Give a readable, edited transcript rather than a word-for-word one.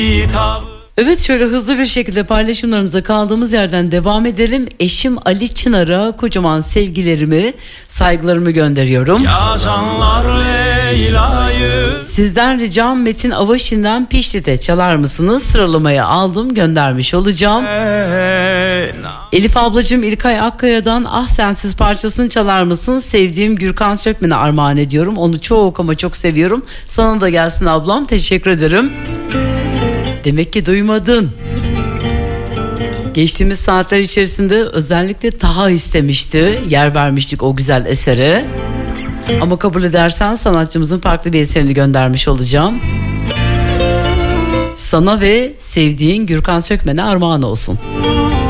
Evet, şöyle hızlı bir şekilde paylaşımlarımıza kaldığımız yerden devam edelim. Eşim Ali Çınar'a kocaman sevgilerimi, saygılarımı gönderiyorum. Sizden ricam Metin Avaşin'den Piştit'e çalar mısınız? Sıralamaya aldım, göndermiş olacağım. Elif ablacığım İlkay Akkaya'dan Ah Sensiz parçasını çalar mısın? Sevdiğim Gürkan Sökmen'e armağan ediyorum. Onu çok ama çok seviyorum. Sana da gelsin ablam, teşekkür ederim. Demek ki duymadın. Geçtiğimiz saatler içerisinde özellikle Taha istemişti. Yer vermiştik o güzel esere. Ama kabul edersen sanatçımızın farklı bir eserini göndermiş olacağım. Sana ve sevdiğin Gürkan Sökmen'e armağan olsun.